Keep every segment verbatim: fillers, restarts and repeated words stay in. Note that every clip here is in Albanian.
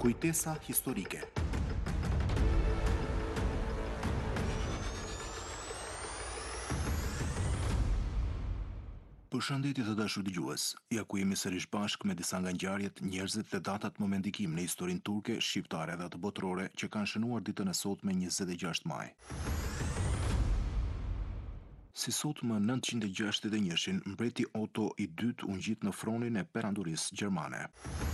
Kujtesa historike. Përshëndetje të dashur dëgjues. Ja ku jemi sërish bashkë me disa nga ngjarjet, njerëzit dhe datat më me ndikim në historinë turke, shqiptare dhe të botërore që kanë shënuar ditën e sotme njëzet e gjashtë maj. Si sot më nëntëqind e gjashtëdhjetë e njëshin, mbreti Otto i dytë u ngjit në fronin e perandorisë gjermane.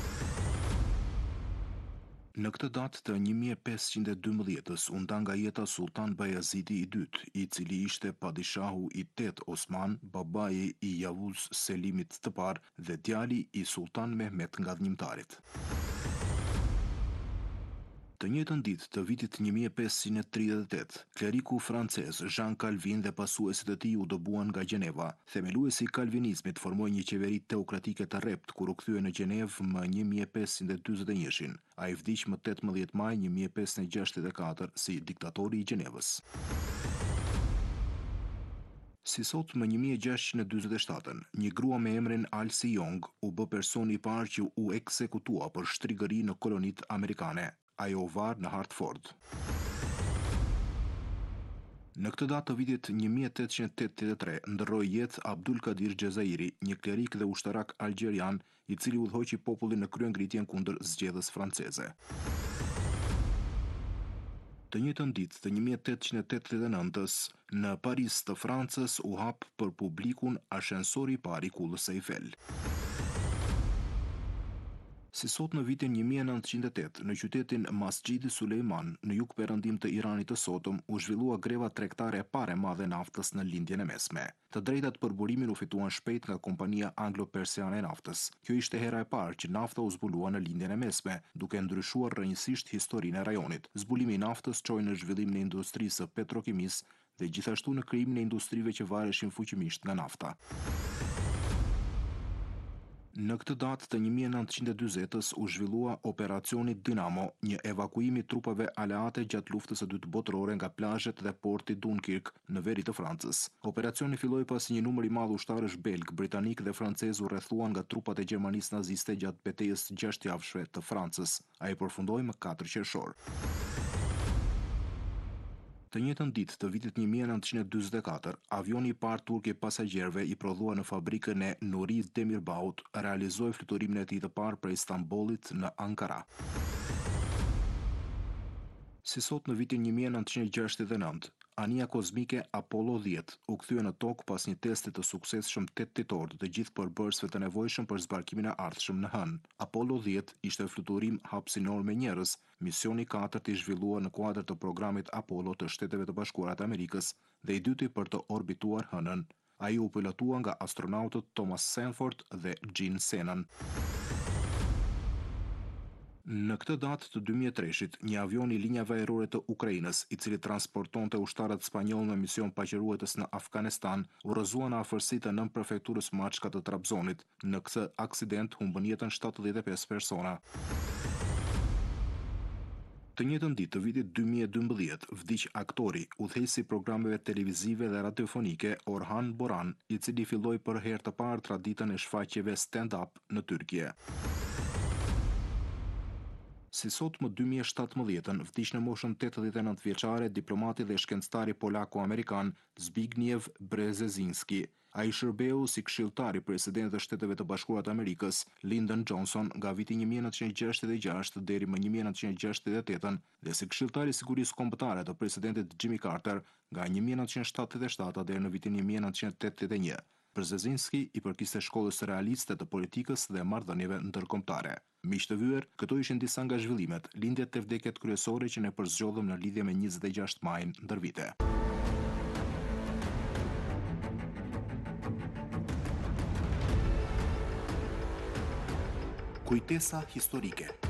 Në këtë datë të një mijë e pesëqind e dymbëdhjetës u nda nga jeta Sultan Bayezidi i dytë, i cili ishte padishahu i tetë Osman, babai i Yavuz Selimit të parë dhe djali i Sultan Mehmet nga Dhënjimtarit. Të njëjtën ditë të vitit një mijë e pesëqind e tridhjetë e tetë, kleriku francez Jean Calvin dhe pasuesit e tij u dëbuan nga Gjeneva. Themeluesi i kalvinizmit formoi një qeveri teokratike të rrept kur u kthye në Gjenevë më një mijë e pesëqind e dyzet e njëshin. Ai vdiq më tetëmbëdhjetë maj një mijë e pesëqind e gjashtëdhjetë e katër si diktatori i Gjenevës. Si sot më një mijë e gjashtëqind e dyzet e shtatën, një grua me emrin Alsi Jong u bë personi i parë që u ekzekutua për shtrigëri në kolonitë amerikane. Ajo u var në Hartford. Në këtë datë të vitit një mijë e tetëqind e tetëdhjetë e tre ndërroi jetë Abdul Kadir Xhezairi, një klerik dhe ushtarak algjerian, i cili udhëhoqi popullin në kryengritjen kundër zgjedhës franceze. Të njëjtën ditë të një mijë e tetëqind e tetëdhjetë e nëntës, në Paris të Francës u hap për publikun ashensori i parë i kullës Eiffel. Si sot në vitin një mijë e nëntëqind e tetë, në qytetin Masgjidi Sulejman, në jug perëndim të Iranit të sotëm, u zhvillua greva tregtare e parë e madhe e naftës në lindjen e mesme. Të drejtat për burimin u fituan shpejt nga kompania anglo-persiane e naftës. Kjo ishte hera e parë që nafta u zbulua në lindjen e mesme, duke ndryshuar rrënjësisht historinë e rajonit. Zbulimi i naftës çoi në zhvillimin e industrisë së petrokimisë dhe gjithashtu në krijimin e industrive që vareshin fuqimisht nga nafta. Në këtë datë të një mijë e nëntëqind e dyzetës u zhvillua operacioni Dynamo, një evakuim i trupave aleate gjatë luftës së dytë botërore nga plazhet dhe porti Dunkirk në veri të Francës. Operacioni filloi pasi një numër i madh ushtarësh belg, britanik dhe francez u rrethuan nga trupat e Gjermanisë naziste gjatë betejës gjashtë-javshme të Francës. Ai përfundoi më katër qershor. Të njëjtën ditë të vitit një mijë e nëntëqind e dyzet e katër, avioni i parë turk i pasagjerëve i prodhuar në fabrikën e Nuri Demirbaut realizoi fluturimin e tij të parë prej Stambollit në Ankara. Si sot në vitin një mijë e nëntëqind e gjashtëdhjetë e nëntë, anija kozmike Apollo dhjetë u kthye në tokë pas një testi të suksesshëm tetë ditor të gjithë përbërësve të nevojshëm për zbarkimin e ardhshëm në hënë. Apollo dhjetë ishte fluturim hapësinor me njerëz, misioni i katërt i zhvilluar në kuadër të programit Apollo të Shteteve të Bashkuara të Amerikës dhe i dyti për të orbituar hënën. Ai u pilotua nga astronautët Thomas Sanford dhe Gene Cernan. Në këtë datë të dy mijë e treshit, një avion i linjave ajrore të Ukrainës, i cili transportonte ushtarët spanjoll në mision paqëruetës në Afganistan, u rrëzua në afërsitë të nën prefekturës Maçka të Trabzonit. Në këtë aksident humbën jetën shtatëdhjetë e pesë persona. Të njëjtën ditë të vitit dy mijë e dymbëdhjetë, vdiq aktori, udhëheqësi i programeve televizive dhe radiofonike Orhan Boran, i cili filloi për herë të parë traditën e shfaqjeve stand-up në Tyrkie. Si sot më dy mijë e shtatëmbëdhjetën, vdiq në moshën tetëdhjetë e nëntë vjeçare diplomati dhe shkencëtari polako-amerikan Zbigniew Brzezinski. Ai shërbeu si këshilltar i presidentit të Shteteve të Bashkuara të Amerikës, Lyndon Johnson, nga viti një mijë e nëntëqind e gjashtëdhjetë e gjashtë deri më një mijë e nëntëqind e gjashtëdhjetë e tetën dhe si këshilltar i sigurisë kombëtare të presidentit Jimmy Carter nga një mijë e nëntëqind e shtatëdhjetë e shtatë deri në vitin një mijë e nëntëqind e tetëdhjetë e një. Brzezinski i përkiste shkollës realiste të politikës dhe marrëdhënieve ndërkombëtare. Miq të vyer, këto ishin disa nga zhvillimet, lindjet dhe vdekjet kryesore që ne përzgjodhëm në lidhje me njëzet e gjashtë majin ndër vite. Kujtesa historike.